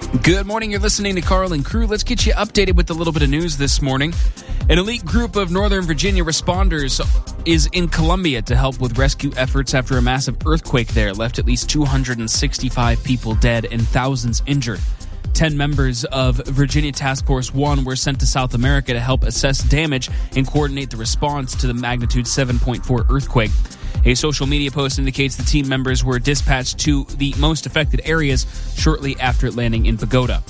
Good morning. You're listening to Carl and Crew. Let's get you updated with a little bit of news this morning. An elite group of Northern Virginia responders is in Columbia to help with rescue efforts after a massive earthquake there left at least 265 people dead and thousands injured. 10 members of Virginia Task Force 1 were sent to South America to help assess damage and coordinate the response to the magnitude 7.4 earthquake. A social media post indicates the team members were dispatched to the most affected areas shortly after landing in Bogota.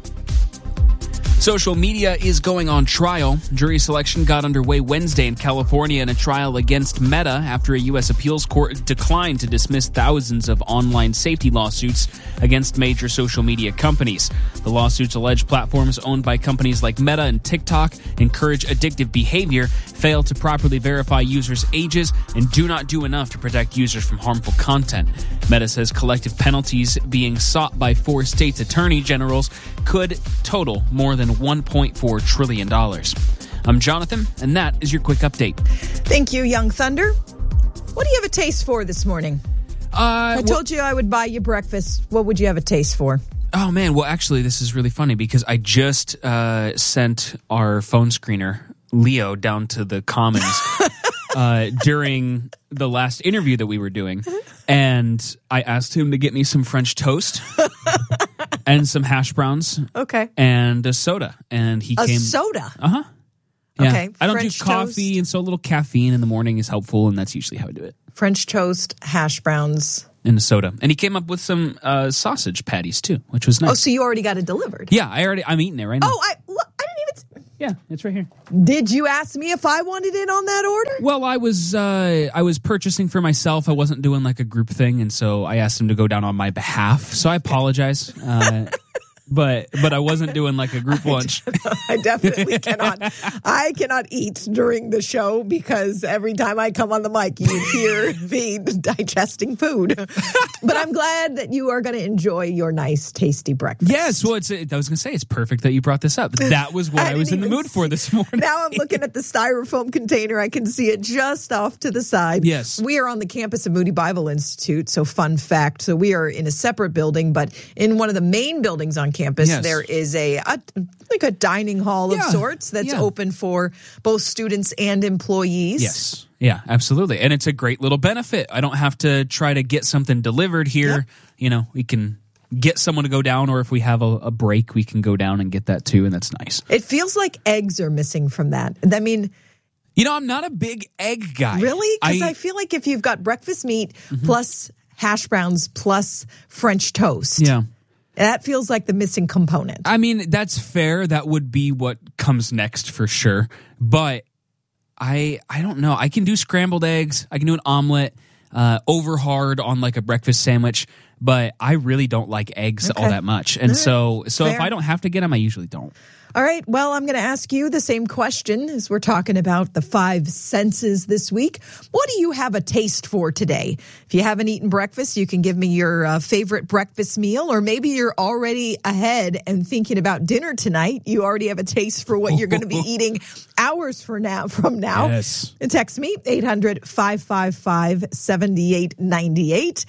Social media is going on trial. Jury selection got underway Wednesday in California in a trial against Meta after a U.S. appeals court declined to dismiss thousands of online safety lawsuits against major social media companies. The lawsuits allege platforms owned by companies like Meta and TikTok encourage addictive behavior, fail to properly verify users' ages, and do not do enough to protect users from harmful content. Meta says collective penalties being sought by 4 states' attorney generals could total more than $1.4 trillion. I'm Jonathan, and that is your quick update. Thank you, Young Thunder. What do you have a taste for this morning? I told you I would buy you breakfast. What would you have a taste for? Oh, man. Well, actually, this is really funny because I just sent our phone screener, Leo, down to the Commons during the last interview that we were doing. And I asked him to get me some French toast and some hash browns. Okay. And a soda. And he came. A soda? Uh-huh. Yeah. Okay. I don't French do coffee, toast. And so a little caffeine in the morning is helpful, and that's usually how I do it. French toast, hash browns. And a soda. And he came up with some sausage patties, too, which was nice. Oh, so you already got it delivered? Yeah, I'm eating it right now. Oh, I didn't even... Yeah, it's right here. Did you ask me if I wanted in on that order? Well, I was purchasing for myself. I wasn't doing like a group thing, and so I asked him to go down on my behalf. So I apologize. But I wasn't doing like a group lunch. I definitely cannot. I cannot eat during the show because every time I come on the mic, you hear me digesting food. But I'm glad that you are going to enjoy your nice, tasty breakfast. Yes, well, I was going to say it's perfect that you brought this up. That was what I was in the mood for this morning. Now I'm looking at the styrofoam container. I can see it just off to the side. Yes. We are on the campus of Moody Bible Institute, so fun fact. So we are in a separate building, but in one of the main buildings on campus, yes, there is a dining hall of sorts that's open for both students and employees. Yes. Yeah, absolutely. And it's a great little benefit. I don't have to try to get something delivered here. Yep. You know, we can get someone to go down, or if we have a break, we can go down and get that too, and that's nice. It feels like eggs are missing from that. I mean, you know, I'm not a big egg guy. Really? Because I feel like if you've got breakfast meat plus hash browns plus French toast. Yeah. That feels like the missing component. I mean, that's fair. That would be what comes next for sure. But I don't know. I can do scrambled eggs. I can do an omelet, over hard on like a breakfast sandwich. But I really don't like eggs all that much. And so if I don't have to get them, I usually don't. All right. Well, I'm going to ask you the same question as we're talking about the 5 senses this week. What do you have a taste for today? If you haven't eaten breakfast, you can give me your favorite breakfast meal, or maybe you're already ahead and thinking about dinner tonight. You already have a taste for what you're going to be eating hours from now. Yes. Text me, 800-555-7898.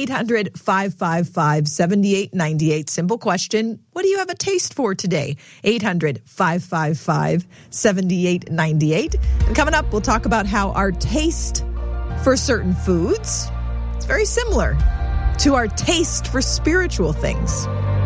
800-555-7898. Simple question. What do you have a taste for today? 800-555-7898. And coming up, we'll talk about how our taste for certain foods is very similar to our taste for spiritual things.